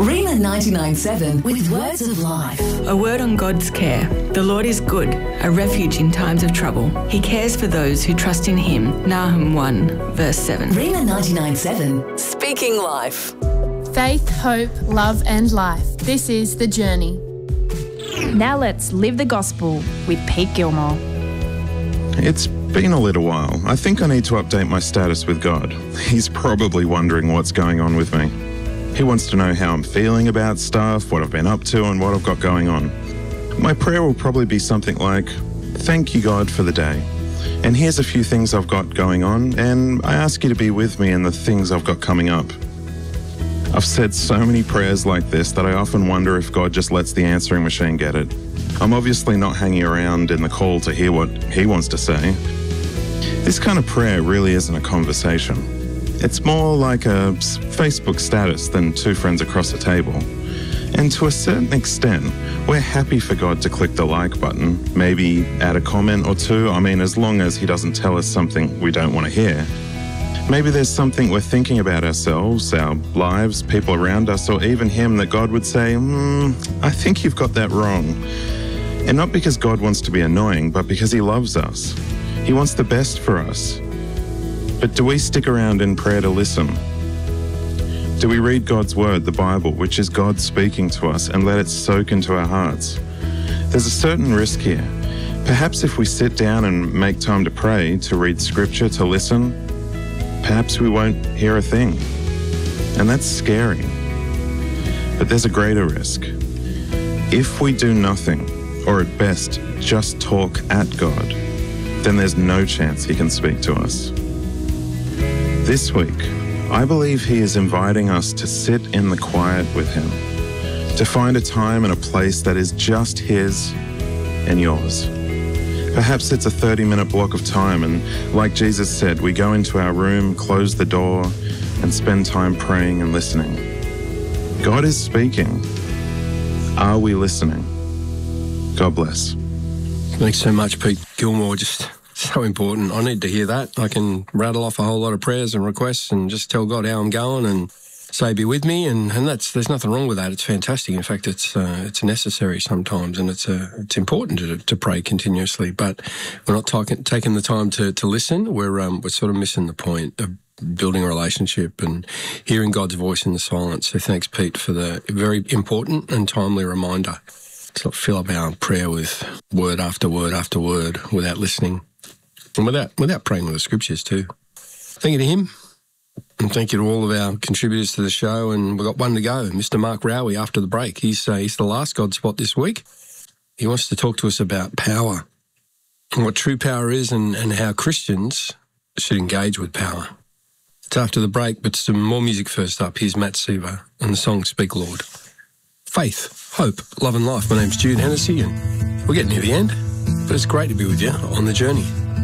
Rima 99.7 with Words of Life. A word on God's care. The Lord is good, a refuge in times of trouble. He cares for those who trust in him. Nahum 1, verse 7. Rima 99.7, speaking life. Faith, hope, love and life. This is The Journey. Now let's live the gospel with Pete Gilmore. It's been a little while. I think I need to update my status with God. He's probably wondering what's going on with me. He wants to know how I'm feeling about stuff, what I've been up to and what I've got going on. My prayer will probably be something like, thank you God for the day. And here's a few things I've got going on, and I ask you to be with me in the things I've got coming up. I've said so many prayers like this that I often wonder if God just lets the answering machine get it. I'm obviously not hanging around in the call to hear what he wants to say. This kind of prayer really isn't a conversation. It's more like a Facebook status than two friends across a table. And to a certain extent, we're happy for God to click the like button, maybe add a comment or two. I mean, as long as he doesn't tell us something we don't want to hear. Maybe there's something we're thinking about ourselves, our lives, people around us, or even him that God would say, I think you've got that wrong. And not because God wants to be annoying, but because he loves us. He wants the best for us. But do we stick around in prayer to listen? Do we read God's word, the Bible, which is God speaking to us, and let it soak into our hearts? There's a certain risk here. Perhaps if we sit down and make time to pray, to read scripture, to listen, perhaps we won't hear a thing. And that's scary. But there's a greater risk. If we do nothing, or at best, just talk at God, then there's no chance he can speak to us. This week, I believe he is inviting us to sit in the quiet with him, to find a time and a place that is just his and yours. Perhaps it's a 30-minute block of time, and like Jesus said, we go into our room, close the door, and spend time praying and listening. God is speaking. Are we listening? God bless. Thanks so much, Pete Gilmore. Just so important. I need to hear that. I can rattle off a whole lot of prayers and requests and just tell God how I'm going and say, be with me, and there's nothing wrong with that. It's fantastic. In fact, it's necessary sometimes, and it's important to pray continuously. But we're not taking the time to listen. We're sort of missing the point of building a relationship and hearing God's voice in the silence. So thanks, Pete, for the very important and timely reminder to not fill up our prayer with word after word after word without listening and without praying with the scriptures too. Thank you to him. And thank you to all of our contributors to the show. And we've got one to go, Mr. Mark Rowie, after the break. He's the last God spot this week. He wants to talk to us about power and what true power is and how Christians should engage with power. It's after the break, but some more music first up. Here's Matt Seaver and the song Speak Lord. Faith, hope, love and life. My name's Jude Hennessy and we're getting near the end, but it's great to be with you on the journey.